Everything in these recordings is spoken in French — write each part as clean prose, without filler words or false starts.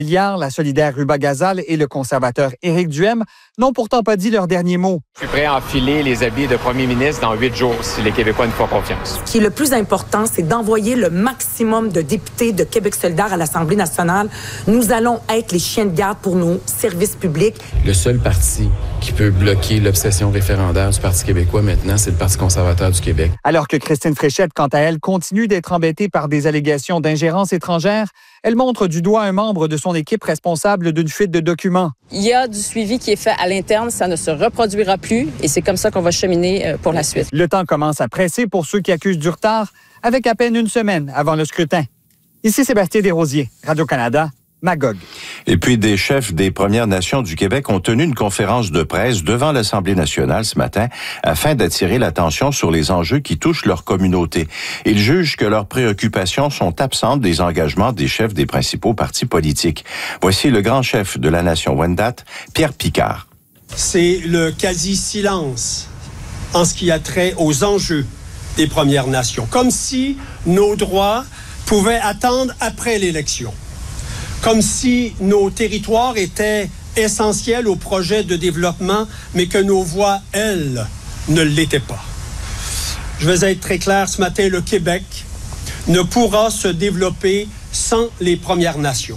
La solidaire Ruba Gazal et le conservateur Éric Duhem n'ont pourtant pas dit leur dernier mot. Je suis prêt à enfiler les habits de premier ministre dans 8 jours si les Québécois nous font confiance. Ce qui est le plus important, c'est d'envoyer le maximum de députés de Québec solidaire à l'Assemblée nationale. Nous allons être les chiens de garde pour nos services publics. Le seul parti qui peut bloquer l'obsession référendaire du Parti québécois maintenant, c'est le Parti conservateur du Québec. Alors que Christine Fréchette, quant à elle, continue d'être embêtée par des allégations d'ingérence étrangère, elle montre du doigt un membre de son équipe responsable d'une fuite de documents. Il y a du suivi qui est fait à l'interne, ça ne se reproduira plus et c'est comme ça qu'on va cheminer pour la suite. Le temps commence à presser pour ceux qui accusent du retard, avec à peine une semaine avant le scrutin. Ici Sébastien Desrosiers, Radio-Canada, Magog. Et puis, des chefs des Premières Nations du Québec ont tenu une conférence de presse devant l'Assemblée nationale ce matin afin d'attirer l'attention sur les enjeux qui touchent leur communauté. Ils jugent que leurs préoccupations sont absentes des engagements des chefs des principaux partis politiques. Voici le grand chef de la nation Wendat, Pierre Picard. C'est le quasi-silence en ce qui a trait aux enjeux des Premières Nations. Comme si nos droits pouvaient attendre après l'élection. Comme si nos territoires étaient essentiels au projet de développement, mais que nos voix, elles, ne l'étaient pas. Je vais être très clair ce matin, le Québec ne pourra se développer sans les Premières Nations.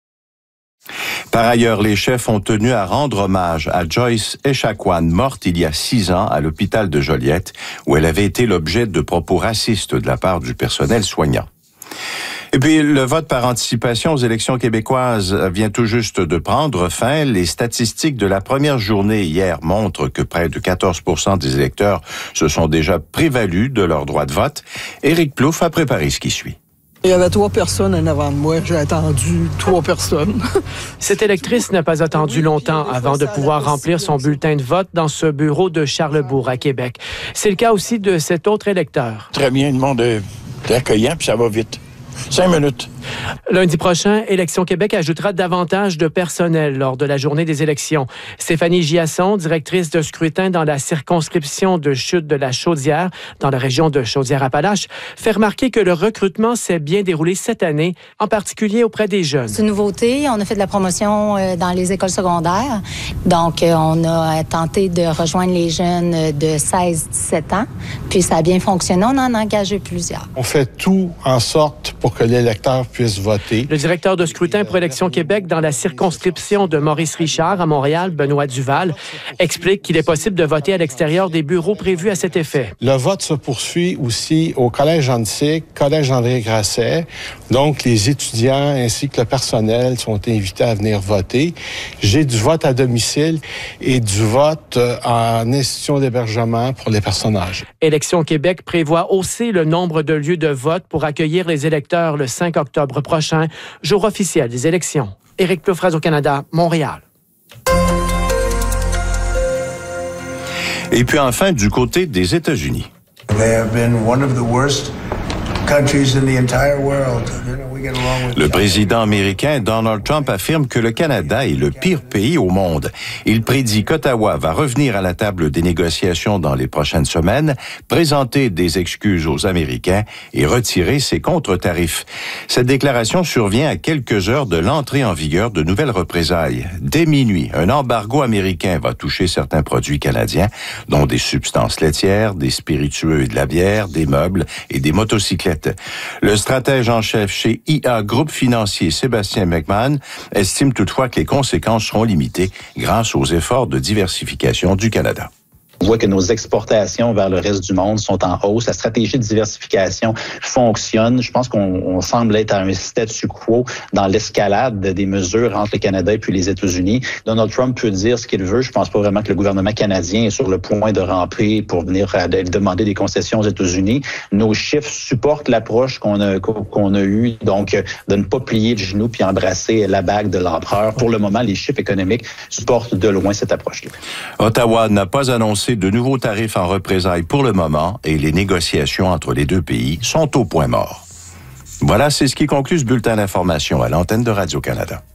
Par ailleurs, les chefs ont tenu à rendre hommage à Joyce Echaquan, morte il y a 6 ans à l'hôpital de Joliette, où elle avait été l'objet de propos racistes de la part du personnel soignant. Et puis, le vote par anticipation aux élections québécoises vient tout juste de prendre fin. Les statistiques de la première journée hier montrent que près de 14% des électeurs se sont déjà prévalus de leur droit de vote. Éric Plouffe a préparé ce qui suit. Il y avait 3 personnes en avant de moi. J'ai attendu 3 personnes. Cette électrice n'a pas attendu longtemps avant de pouvoir remplir son bulletin de vote dans ce bureau de Charlesbourg à Québec. C'est le cas aussi de cet autre électeur. Très bien, le monde est accueillant, puis ça va vite. 5 minutes. Lundi prochain, Élections Québec ajoutera davantage de personnel lors de la journée des élections. Stéphanie Giasson, directrice de scrutin dans la circonscription de Chute de la Chaudière, dans la région de Chaudière-Appalaches, fait remarquer que le recrutement s'est bien déroulé cette année, en particulier auprès des jeunes. C'est une nouveauté. On a fait de la promotion dans les écoles secondaires. Donc, on a tenté de rejoindre les jeunes de 16-17 ans. Puis, ça a bien fonctionné. On en a engagé plusieurs. On fait tout en sorte pour que l'électeur puisse voter. Le directeur de scrutin pour Élections Québec dans la circonscription de Maurice-Richard à Montréal, Benoît Duval, explique qu'il est possible de voter à l'extérieur des bureaux prévus à cet effet. Le vote se poursuit aussi au Collège Antique, Collège André Grasset. Donc, les étudiants ainsi que le personnel sont invités à venir voter. J'ai du vote à domicile et du vote en institution d'hébergement pour les personnes âgées. Élections Québec prévoit hausser le nombre de lieux de vote pour accueillir les électeurs le 5 octobre prochain, jour officiel des élections. Éric Plouffe, Radio-Canada, Montréal. Et puis enfin, du côté des États-Unis. They have been one of the worst countries in the entire world. Le président américain Donald Trump affirme que le Canada est le pire pays au monde. Il prédit qu'Ottawa va revenir à la table des négociations dans les prochaines semaines, présenter des excuses aux Américains et retirer ses contre-tarifs. Cette déclaration survient à quelques heures de l'entrée en vigueur de nouvelles représailles. Dès minuit, un embargo américain va toucher certains produits canadiens, dont des substances laitières, des spiritueux et de la bière, des meubles et des motocyclettes. Le stratège en chef chez IA Groupe financier Sébastien McMahon estime toutefois que les conséquences seront limitées grâce aux efforts de diversification du Canada. On voit que nos exportations vers le reste du monde sont en hausse. La stratégie de diversification fonctionne. Je pense qu'on semble être à un statu quo dans l'escalade des mesures entre le Canada et puis les États-Unis. Donald Trump peut dire ce qu'il veut. Je pense pas vraiment que le gouvernement canadien est sur le point de ramper pour venir demander des concessions aux États-Unis. Nos chiffres supportent l'approche qu'on a eue, donc de ne pas plier le genou puis embrasser la bague de l'empereur. Pour le moment, les chiffres économiques supportent de loin cette approche-là. Ottawa n'a pas annoncé de nouveaux tarifs en représailles pour le moment et les négociations entre les deux pays sont au point mort. Voilà, c'est ce qui conclut ce bulletin d'information à l'antenne de Radio-Canada.